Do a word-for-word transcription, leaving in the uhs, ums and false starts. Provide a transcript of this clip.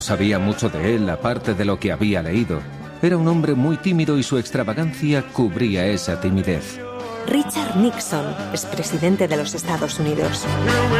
sabía mucho de él aparte de lo que había leído. Era un hombre muy tímido y su extravagancia cubría esa timidez. Richard Nixon, expresidente de los Estados Unidos.